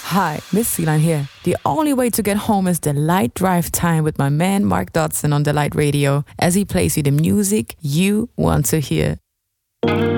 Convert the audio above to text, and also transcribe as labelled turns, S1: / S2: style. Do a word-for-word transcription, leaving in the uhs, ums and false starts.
S1: Hi, Miss Sealine here. The only way to get home is Delight Drive Time with my man Mark Dodson on Delight Radio as he plays you the music you want to hear.